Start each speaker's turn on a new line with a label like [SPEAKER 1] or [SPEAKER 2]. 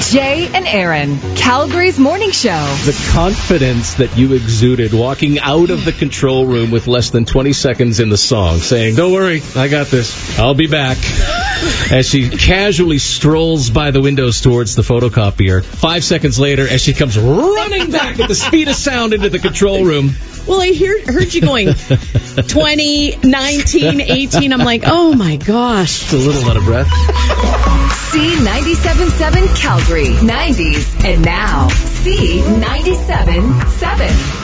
[SPEAKER 1] Jay and Aaron, Calgary's morning show.
[SPEAKER 2] The confidence that you exuded walking out of the control room with less than 20 seconds in the song, saying, "Don't worry, I got this. I'll be back." As she casually strolls by the windows towards the photocopier. 5 seconds later, as she comes running back at the speed of sound into the control room.
[SPEAKER 3] Well, I heard you going 20, 19, 18. I'm like, oh my gosh.
[SPEAKER 2] It's a little out of breath.
[SPEAKER 1] C97.7 Calgary, 90s, and now C97.7.